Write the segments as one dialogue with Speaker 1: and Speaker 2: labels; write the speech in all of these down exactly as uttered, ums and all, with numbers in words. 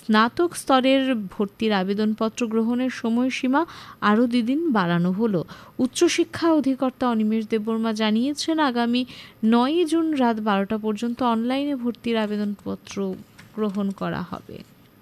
Speaker 1: স্নাতক স্তরের ভর্তির আবেদনপত্র গ্রহণের সময়সীমা আরও দুদিন বাড়ানো হলো। উচ্চশিক্ষা অধিকর্তা অনিমেষ দেববর্মা জানিয়েছেন, আগামী নয়ই জুন রাত বারোটা পর্যন্ত অনলাইনে ভর্তির আবেদনপত্র গ্রহণ করা হবে।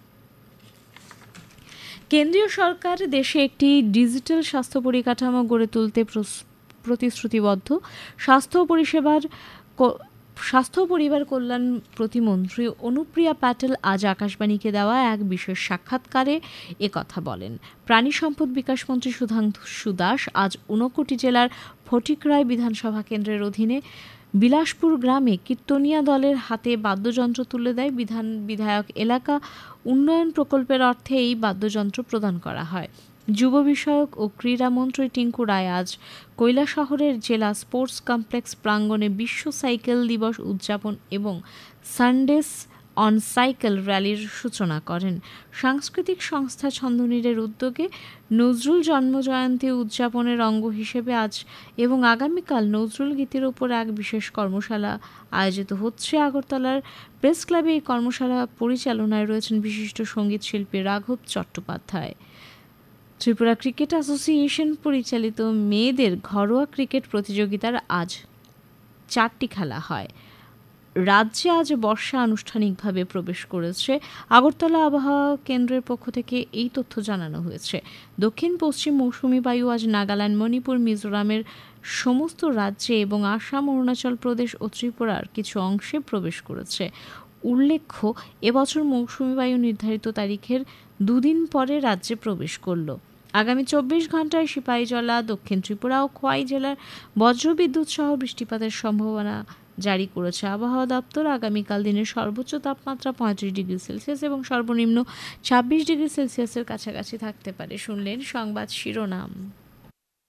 Speaker 1: কেন্দ্রীয় সরকার দেশে একটি ডিজিটাল স্বাস্থ্য পরিকাঠামো গড়ে তুলতে প্রতিশ্রুতিবদ্ধ। স্বাস্থ্য পরিষেবার স্বাস্থ্য পরিবার কল্যাণ প্রতিমন্ত্রী অনুপ্রিয়া প্যাটেল আজ আকাশবাণীকে দেওয়া এক বিশেষ সাক্ষাৎকারে একথা বলেন। প্রাণী সম্পদ বিকাশ মন্ত্রী সুধাংশু দাস আজ ঊনকোটি জেলার ফটিকরায় বিধানসভা কেন্দ্রের অধীনে বিলাসপুর গ্রামে কীর্তনিয়া দলের হাতে বাদ্যযন্ত্র তুলে দেয়। বিধান বিধায়ক এলাকা উন্নয়ন প্রকল্পের অর্থে এই বাদ্যযন্ত্র প্রদান করা হয়। যুব বিষয়ক ও ক্রীড়ামন্ত্রী টিঙ্কু রায় আজ কৈলাসহরের জেলা স্পোর্টস কমপ্লেক্স প্রাঙ্গণে বিশ্ব সাইকেল দিবস উদযাপন এবং সানডেস অন সাইকেল র্যালির সূচনা করেন। সাংস্কৃতিক সংস্থা ছন্দনীরের উদ্যোগে নজরুল জন্মজয়ন্তী উদযাপনের অঙ্গ হিসেবে আজ এবং আগামীকাল নজরুল গীতির ওপর এক বিশেষ কর্মশালা আয়োজিত হচ্ছে। আগরতলার প্রেস ক্লাবে এই কর্মশালা পরিচালনায় রয়েছেন বিশিষ্ট সঙ্গীত শিল্পী রাঘব চট্টোপাধ্যায়। ত্রিপুরা ক্রিকেট অ্যাসোসিয়েশন পরিচালিত মেয়েদের ঘরোয়া ক্রিকেট প্রতিযোগিতার আজ চারটি খেলা হয়। রাজ্যে আজ বর্ষা আনুষ্ঠানিকভাবে প্রবেশ করেছে। আগরতলা আবহাওয়া কেন্দ্রের পক্ষ থেকে এই তথ্য জানানো হয়েছে। দক্ষিণ পশ্চিম মৌসুমি বায়ু আজ নাগাল্যান্ড, মণিপুর, মিজোরামের সমস্ত রাজ্যে এবং আসাম, অরুণাচল প্রদেশ ও ত্রিপুরার কিছু অংশে প্রবেশ করেছে। উল্লেখ্য, এবছর মৌসুমি বায়ু নির্ধারিত তারিখের দুদিন পরে রাজ্যে প্রবেশ করল। আগামী চব্বিশ ঘন্টায় সিপাহীজলা, দক্ষিণ ত্রিপুরা ও খোয়াই জেলার বজ্রবিদ্যুৎ সহ বৃষ্টিপাতের সম্ভাবনা জারি করেছে আবহাওয়া দপ্তর। আগামীকাল দিনের সর্বোচ্চ তাপমাত্রা পঁয়ত্রিশ ডিগ্রি সেলসিয়াস এবং সর্বনিম্ন ছাব্বিশ ডিগ্রি সেলসিয়াসের কাছাকাছি থাকতে পারে। শুনলেন সংবাদ শিরোনাম।